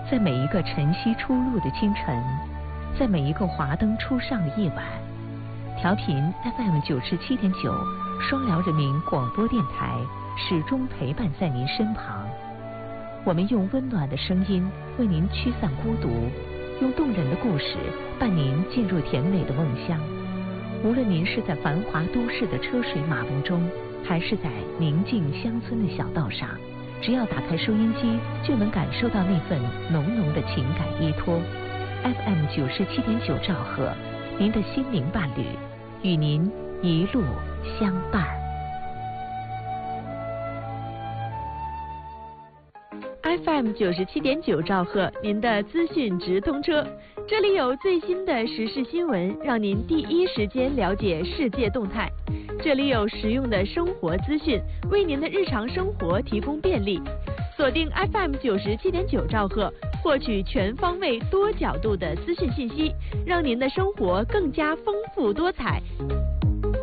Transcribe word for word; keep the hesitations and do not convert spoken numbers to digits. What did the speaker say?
在每一个晨曦初露的清晨，在每一个华灯初上的夜晚，调频 F M 九十七点九，双辽人民广播电台始终陪伴在您身旁。我们用温暖的声音为您驱散孤独，用动人的故事伴您进入甜美的梦乡。无论您是在繁华都市的车水马龙中，还是在宁静乡村的小道上，只要打开收音机，就能感受到那份浓浓的情感依托。F M 九十七点九兆赫，您的心灵伴侣，与您一路相伴。 F M 九十七点九兆赫，您的资讯直通车，这里有最新的时事新闻，让您第一时间了解世界动态。这里有实用的生活资讯，为您的日常生活提供便利。锁定 F M 九十七点九兆赫，获取全方位、多角度的资讯信息，让您的生活更加丰富多彩。